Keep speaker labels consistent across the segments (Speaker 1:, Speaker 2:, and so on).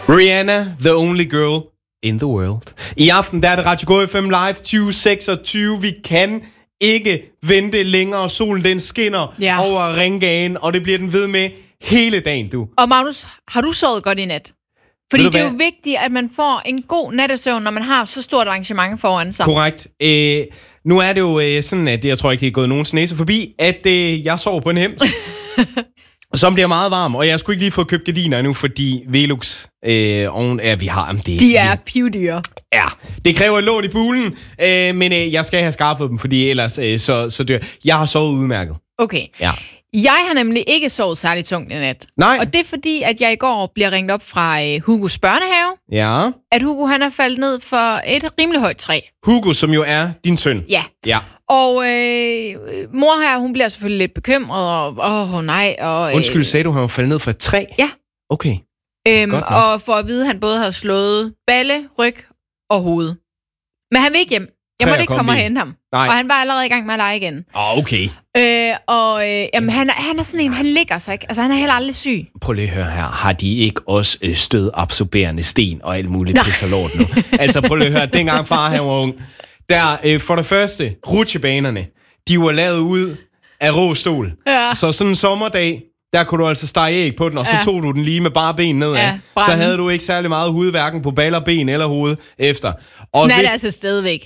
Speaker 1: Rihanna, the only girl in the world. I aften der er det Radio Go FM Live 2026. Vi kan ikke vente længere. Solen den skinner over Ringgaden, og det bliver den ved med hele dagen, du.
Speaker 2: Og Magnus, har du sovet godt i nat? Fordi det er jo vigtigt, at man får en god nattesøvn, når man har så stort arrangement foran sig.
Speaker 1: Korrekt. Nu er det jo sådan, at jeg tror ikke, det er gået nogens næse forbi, at jeg sover på en hems. Som bliver meget varm, og jeg skulle ikke lige få købt gardiner endnu, fordi Velux, vi har dem.
Speaker 2: De er pivdyre.
Speaker 1: Ja, det kræver et lån i poolen, men jeg skal have skaffet dem, fordi ellers så dør. Jeg har sovet udmærket.
Speaker 2: Okay.
Speaker 1: Ja.
Speaker 2: Jeg har nemlig ikke sovet særligt tungt i nat.
Speaker 1: Nej.
Speaker 2: Og det er fordi, at jeg i går bliver ringet op fra Hugos børnehave.
Speaker 1: Ja.
Speaker 2: At Hugo, han er faldet ned for et rimelig højt træ.
Speaker 1: Hugo, som jo er din søn.
Speaker 2: Ja.
Speaker 1: Ja.
Speaker 2: Og mor her, hun bliver selvfølgelig lidt bekymret, og nej. Og,
Speaker 1: undskyld, sagde du, han var faldet ned for et træ?
Speaker 2: Ja.
Speaker 1: Okay.
Speaker 2: Og for at vide, at han både havde slået balle, ryg og hoved. Men han vil ikke hjem. Jeg måtte ikke komme og hente ham. Nej. Og han var allerede i gang med at lege igen.
Speaker 1: Okay.
Speaker 2: Jamen, han er sådan en, han ligger sig ikke. Altså, han er heller aldrig syg.
Speaker 1: Prøv lige at høre her. Har de ikke også stødabsorberende sten og alt muligt pis og lort nu? Altså, prøv lige at høre. Dengang far, han var ung. Der, for det første, rutsjebanerne, de var lavet ud af rå stål. Ja. Så sådan en sommerdag, der kunne du altså stege æg på den, og så tog du den lige med bare ben nedad. Ja, så havde du ikke særlig meget hud, hverken på baller, ben eller hoved efter. Og
Speaker 2: sådan er det altså stadigvæk.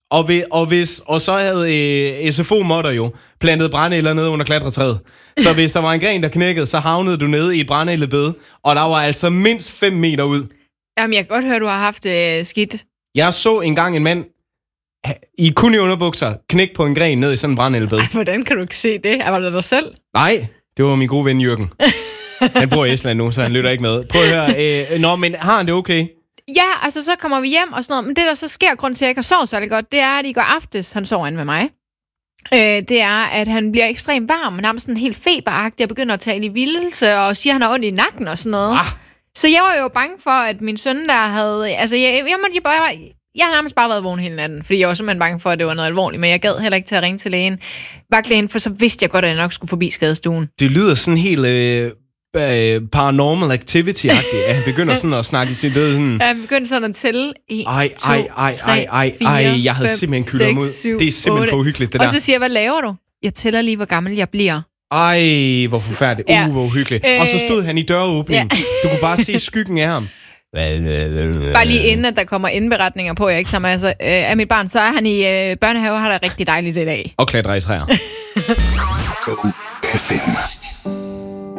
Speaker 1: Og så havde SFO-modder jo plantet brændenælder nede under klatretræet. Så hvis der var en gren, der knækkede, så havnede du nede i et brændenældebed, og der var altså mindst 5 meter ud.
Speaker 2: Jamen, jeg kan godt høre, du har haft skidt.
Speaker 1: Jeg så engang en mand kun i underbukser knække på en gren ned i sådan en brændenældebed.
Speaker 2: Ej, hvordan kan du ikke se det? Var det dig selv?
Speaker 1: Nej, det var min gode ven Jørgen. Han bor i Estland nu, så han lytter ikke med. Prøv at høre. Men har han det okay?
Speaker 2: Ja, altså så kommer vi hjem og sådan noget. Men det, der så sker, grund til, at jeg ikke har sovet særlig godt, det er, at i går aftes, han sover inde med mig. Det er, at han bliver ekstremt varm, nærmest sådan helt feberagtig, og begynder at tale i vildelse, og siger, at han har ondt i nakken og sådan noget. Så jeg var jo bange for, at min søn der havde... Altså, jeg har nærmest bare været vågen hele natten, fordi jeg var simpelthen bange for, at det var noget alvorligt, men jeg gad heller ikke til at ringe til vagtlægen, for så vidste jeg godt, at jeg nok skulle forbi skadestuen.
Speaker 1: Det lyder sådan helt paranormal activity-agtigt, at han begynder sådan at snakke i sin død. Sådan.
Speaker 2: Ja, han begynder sådan at tælle 1, 2, 3, 4,
Speaker 1: jeg havde
Speaker 2: 5,
Speaker 1: simpelthen kylder ham ud.
Speaker 2: 7,
Speaker 1: det er simpelthen for uhyggeligt, det der.
Speaker 2: Og så siger jeg, hvad laver du? Jeg tæller lige, hvor gammel jeg bliver.
Speaker 1: Ej, hvor forfærdeligt. Hvor uhyggeligt. Og så stod han i døråbningen. Ja. Du kunne bare se skyggen af ham.
Speaker 2: Bare lige inden, at der kommer indberetninger på, jeg ikke tager med af mit barn, så er han i børnehave, har det rigtig dejligt i dag.
Speaker 1: Og klatrer i træer.
Speaker 3: Go FM.